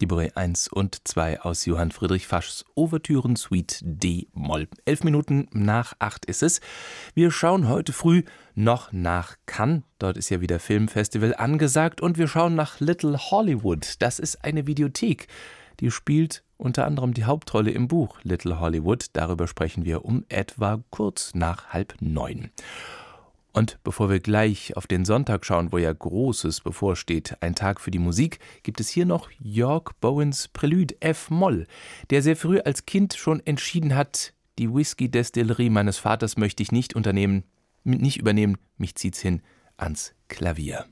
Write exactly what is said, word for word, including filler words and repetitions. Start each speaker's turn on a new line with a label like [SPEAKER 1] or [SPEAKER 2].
[SPEAKER 1] Die Bourrée eins und zwei aus Johann Friedrich Faschs Ouvertüren-Suite D-Moll. Elf Minuten nach acht ist es. Wir schauen heute früh noch nach Cannes. Dort ist ja wieder Filmfestival angesagt. Und wir schauen nach Little Hollywood. Das ist eine Videothek. Die spielt unter anderem die Hauptrolle im Buch Little Hollywood. Darüber sprechen wir um etwa kurz nach halb neun. Und bevor wir gleich auf den Sonntag schauen, wo ja Großes bevorsteht, ein Tag für die Musik, gibt es hier noch York Bowens Prelude F-Moll, der sehr früh als Kind schon entschieden hat, die Whisky-Destillerie meines Vaters möchte ich nicht unternehmen, nicht übernehmen, mich zieht's hin ans Klavier.